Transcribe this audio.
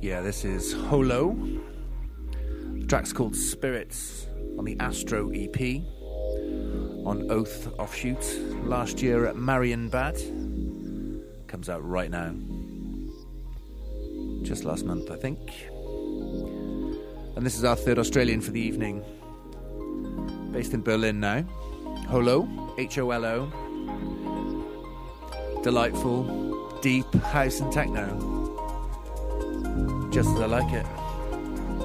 Yeah, this is Holo. The track's called Spirits on the Astro EP on Oath Offshoot last year at Marienbad. Comes out right now. Just last month, I think. And this is our third Australian for the evening. Based in Berlin now. Holo, H-O-L-O. Delightful, deep house and techno. Just as I like it.